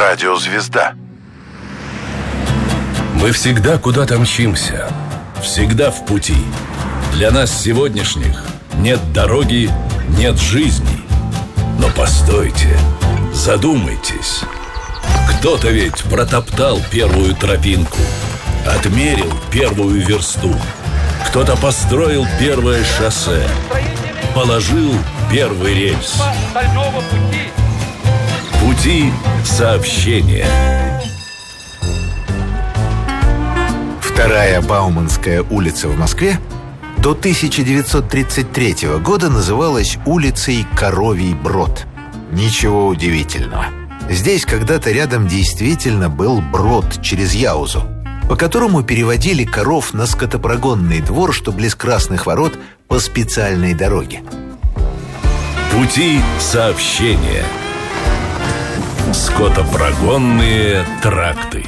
Радиозвезда. Мы всегда куда-то мчимся, всегда в пути. Для нас сегодняшних нет дороги, нет жизни. Но постойте, задумайтесь. Кто-то ведь протоптал первую тропинку, отмерил первую версту. Кто-то построил первое шоссе, положил первый рельс. Пути сообщения. Вторая Бауманская улица в Москве до 1933 года называлась улицей Коровий Брод. Ничего удивительного. Здесь когда-то рядом действительно был брод через Яузу, по которому переводили коров на скотопрогонный двор, что близ Красных ворот, по специальной дороге. Пути сообщения. Скотопрогонные тракты.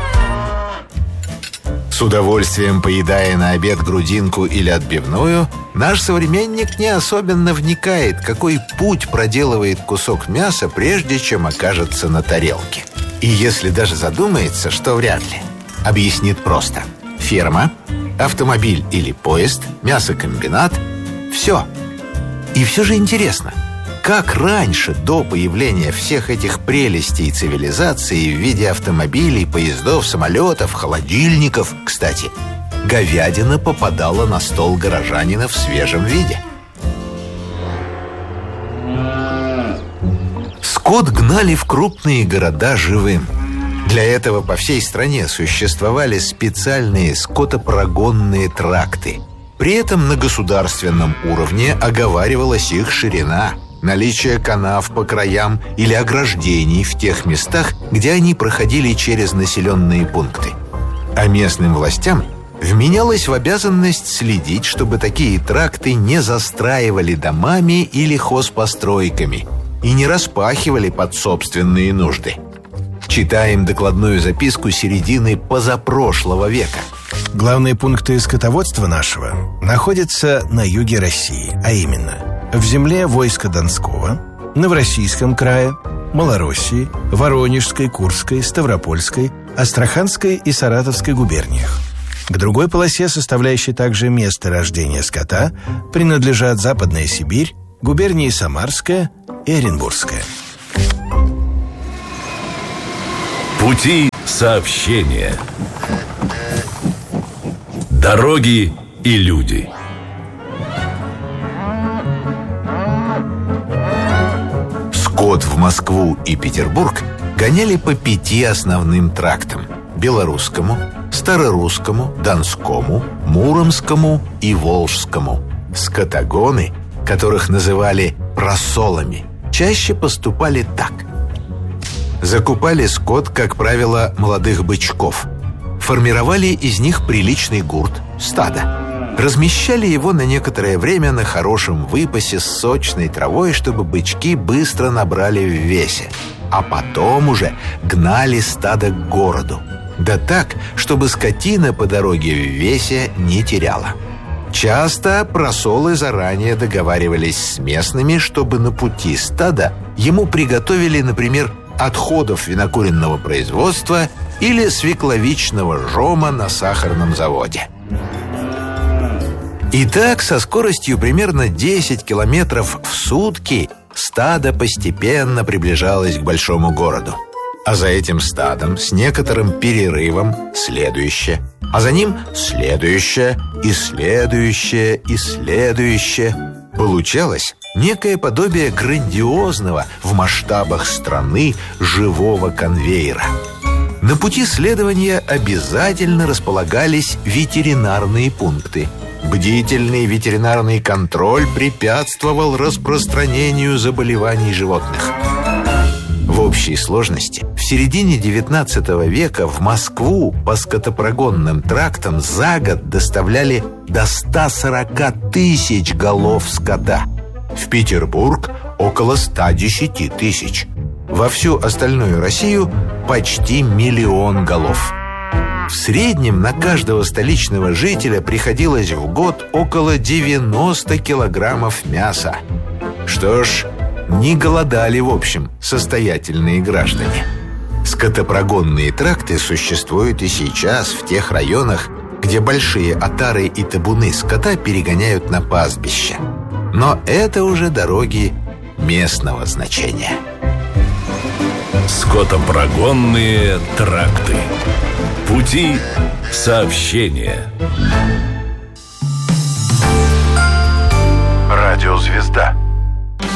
С удовольствием поедая на обед грудинку или отбивную, наш современник не особенно вникает, какой путь проделывает кусок мяса, прежде чем окажется на тарелке. И если даже задумается, что вряд ли, объяснит просто: ферма, автомобиль или поезд, мясокомбинат – все. И все же интересно, как раньше, до появления всех этих прелестей цивилизации в виде автомобилей, поездов, самолетов, холодильников, кстати, говядина попадала на стол горожанина в свежем виде. Скот гнали в крупные города живым. Для этого по всей стране существовали специальные скотопрогонные тракты. При этом на государственном уровне оговаривалась их ширина, наличие канав по краям или ограждений в тех местах, где они проходили через населенные пункты. А местным властям вменялось в обязанность следить, чтобы такие тракты не застраивали домами или хозпостройками и не распахивали под собственные нужды. Читаем докладную записку середины позапрошлого века. Главные пункты скотоводства нашего находятся на юге России, а именно в земле войска Донского, Новороссийском крае, Малороссии, Воронежской, Курской, Ставропольской, Астраханской и Саратовской губерниях. К другой полосе, составляющей также место рождения скота, принадлежат Западная Сибирь, губернии Самарская и Оренбургская. Пути сообщения. Дороги и люди. Скот в Москву и Петербург гоняли по 5 основным трактам: белорусскому, старорусскому, донскому, муромскому и волжскому. Скотогоны, которых называли просолами, чаще поступали так. Закупали скот, как правило, молодых бычков. Формировали из них приличный гурт, стадо. Размещали его на некоторое время на хорошем выпасе с сочной травой, чтобы бычки быстро набрали в весе. А потом уже гнали стадо к городу. Да так, чтобы скотина по дороге в весе не теряла. Часто просолы заранее договаривались с местными, чтобы на пути стада ему приготовили, например, отходов винокуренного производства или свекловичного жома на сахарном заводе. Итак, со скоростью примерно 10 километров в сутки стадо постепенно приближалось к большому городу. А за этим стадом с некоторым перерывом следующее, а за ним следующее и следующее и следующее. Получалось некое подобие грандиозного в масштабах страны живого конвейера. На пути следования обязательно располагались ветеринарные пункты. Бдительный ветеринарный контроль препятствовал распространению заболеваний животных. В общей сложности в середине XIX века в Москву по скотопрогонным трактам за год доставляли до 140 тысяч голов скота. В Петербург около 110 тысяч. Во всю остальную Россию почти 1 миллион голов. В среднем на каждого столичного жителя приходилось в год около 90 килограммов мяса. Что ж, не голодали, в общем, состоятельные граждане. Скотопрогонные тракты существуют и сейчас в тех районах, где большие отары и табуны скота перегоняют на пастбище. Но это уже дороги местного значения. Скотопрогонные тракты. Пути сообщения. Радиозвезда.